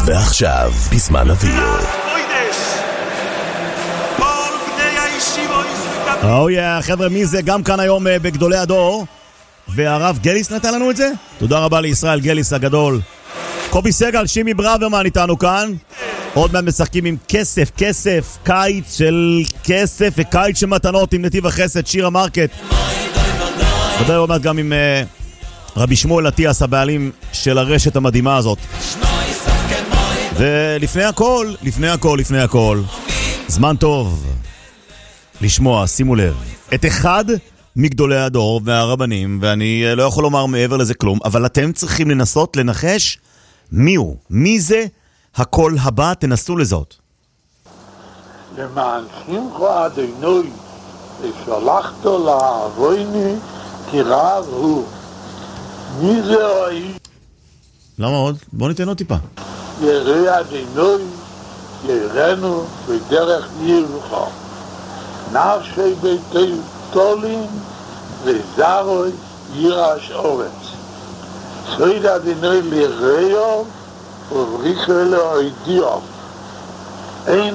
ועכשיו, בזמן אוויר. חבר'ה, מי זה? גם כאן היום בגדולי הדור. והרב גליס נתן לנו את זה? תודה רבה לישראל גליס הגדול. קובי סגל, שימי ברוורמן איתנו כאן. עוד מעט משחקים עם כסף, קיץ של כסף וקיץ של מתנות עם נתיב החסד, שירה מרקט. ודאי עוד מעט גם עם רבי שמואל עטיאס, הבעלים של הרשת המדהימה הזאת. ולפני הכל, זמן טוב לשמוע, שימו לב, את אחד מגדולי הדור והרבנים, ואני לא יכול לומר מעבר לזה כלום, אבל אתם צריכים לנסות לנחש מי זה הקול הבא, תנסו לזאת. למען שמחו אדוני, ושלחתו לעבוני, כרב הוא. מי זה האיש? למה עוד? בוא ניתן עוד טיפה. ירא אדוני, יראנו בדרך ירחם. נפשי ביתי תולים, וזרוי ירש אורץ. סויד אדוני לרעיו, ובריחו לאוידיו. אין